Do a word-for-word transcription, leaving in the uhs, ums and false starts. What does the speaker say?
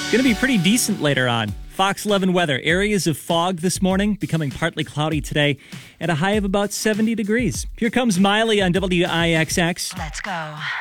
Going to be pretty decent later on. Fox eleven weather. Areas of fog this morning, becoming partly cloudy today, at a high of about seventy degrees. Here comes Miley on W I X X. Let's go.